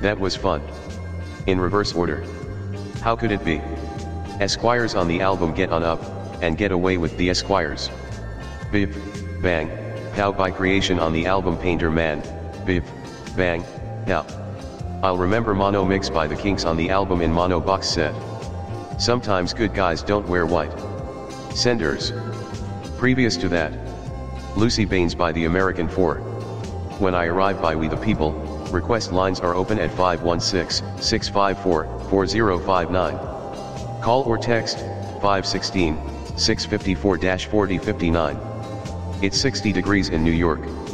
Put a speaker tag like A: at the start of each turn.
A: That was fun. In reverse order. How could it be? Esquires on the album Get On Up, and Get Away with the Esquires. Biv, bang, pow by Creation on the album Painter Man, biv, bang, pow. I'll remember Mono Mix by the Kinks on the album In Mono box set. Sometimes Good Guys Don't Wear White. Senders. Previous to that, Lucy Baines by the American Four. When I Arrive by We the People. Request lines are open at 516-654-4059. Call or text 516-654-4059. It's 60 degrees in New York.